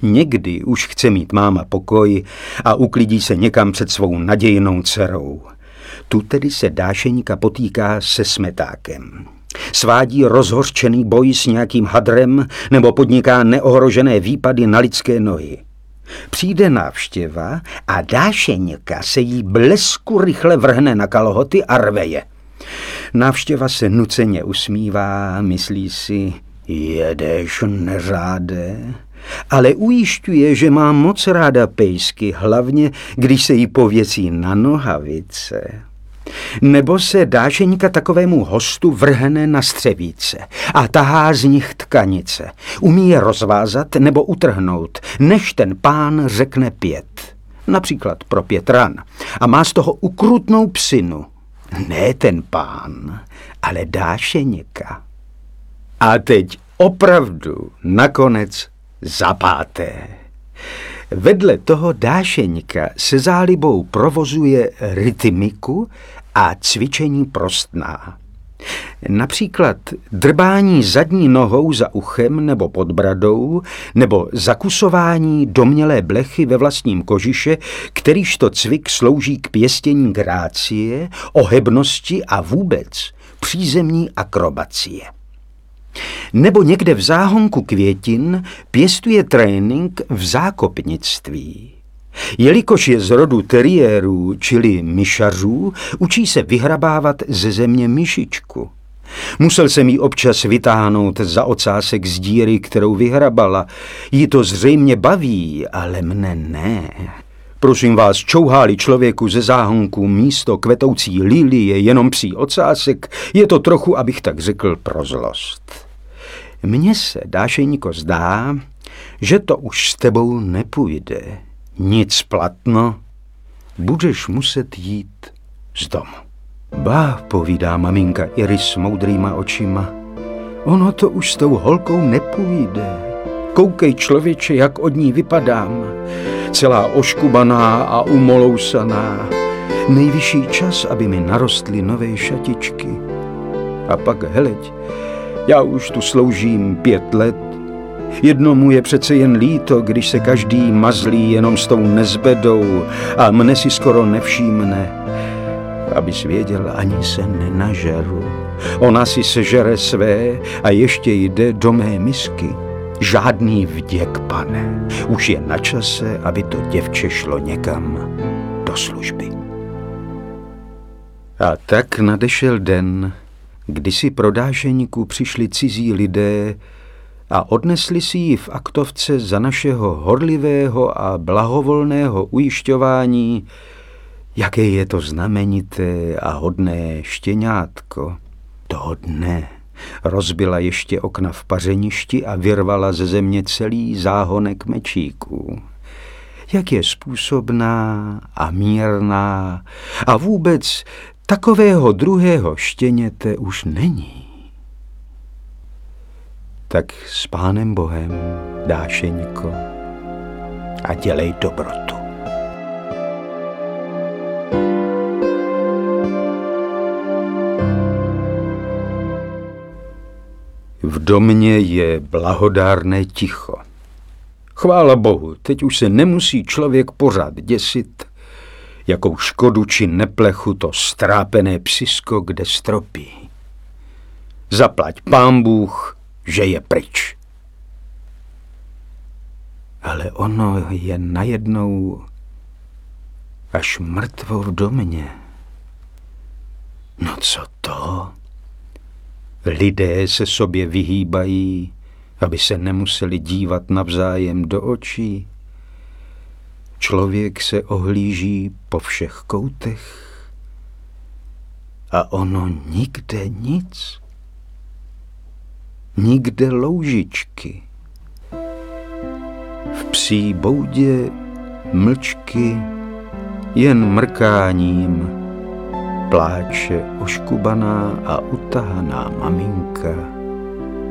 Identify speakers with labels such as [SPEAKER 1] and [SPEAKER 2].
[SPEAKER 1] Někdy už chce mít máma pokoj a uklidí se někam před svou nadějnou dcerou. Tu tedy se Dášeňka potýká se Smetákem. Svádí rozhořčený boj s nějakým hadrem nebo podniká neohrožené výpady na lidské nohy. Přijde návštěva a Dášeňka se jí blesku rychle vrhne na kalhoty a rve je. Návštěva se nuceně usmívá, myslí si, jedeš neřáde, ale ujišťuje, že má moc ráda pejsky, hlavně když se jí pověsí na nohavice. Nebo se Dášeňka takovému hostu vrhne na střevíce a tahá z nich tkanice. Umí je rozvázat nebo utrhnout, než ten pán řekne 5. Například pro 5 ran. A má z toho ukrutnou psinu. Ne ten pán, ale Dášeňka. A teď opravdu nakonec za 5. Vedle toho Dášeňka se zálibou provozuje rytmiku a cvičení prostná. Například drbání zadní nohou za uchem nebo pod bradou, nebo zakusování domnělé blechy ve vlastním kožiše, kterýžto cvik slouží k pěstění grácie, ohebnosti a vůbec přízemní akrobacie. Nebo někde v záhonku květin pěstuje trénink v zákopnictví. Jelikož je z rodu teriérů, čili myšařů, učí se vyhrabávat ze země myšičku. Musel jsem jí občas vytáhnout za ocásek z díry, kterou vyhrabala. Jí to zřejmě baví, ale mne ne. Prosím vás, čouhá-li člověku ze záhonku místo kvetoucí lilie jenom psí ocásek, je to trochu, abych tak řekl, pro zlost. Mně se, Dášeňko, zdá, že to už s tebou nepůjde. Nic platno, budeš muset jít z domu. Ba, povídá maminka Iris moudrýma očima, ono to už s tou holkou nepůjde. Koukej, člověče, jak od ní vypadám. Celá oškubaná a umolousaná. Nejvyšší čas, aby mi narostly nové šatičky. A pak heleď, já už tu sloužím 5 let. Jednomu je přece jen líto, když se každý mazlí jenom s tou nezbedou a mne si skoro nevšímne. Abys věděl, ani se nenažeru. Ona si sežere své a ještě jde do mé misky. Žádný vděk, pane. Už je na čase, aby to děvče šlo někam do služby. A tak nadešel den, kdy si pro Dášeňku přišli cizí lidé a odnesli si ji v aktovce za našeho horlivého a blahovolného ujišťování, jaké je to znamenité a hodné štěňátko. Toho dne rozbila ještě okna v pařeništi a vyrvala ze země celý záhonek mečíků. Jak je způsobná a mírná a vůbec takového druhého štěněte už není. Tak s Pánem Bohem, Dášeňko, a dělej dobrotu. V domě je blahodárné ticho. Chvála Bohu, teď už se nemusí člověk pořád děsit, jakou škodu či neplechu to strápené psisko kde stropí. Zaplať Pán Bůh, že je pryč. Ale ono je najednou až mrtvo v domě. No co to? Lidé se sobě vyhýbají, aby se nemuseli dívat navzájem do očí. Člověk se ohlíží po všech koutech a ono nikde nic. Nikde loužičky. V psí boudě mlčky jen mrkáním pláče oškubaná a utahaná maminka